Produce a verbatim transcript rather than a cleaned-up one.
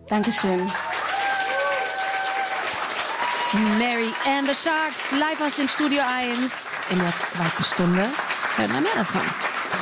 Dankeschön. Mary and the Sharks, live aus dem Studio eins in der zweiten Stunde. Hört mal mehr davon.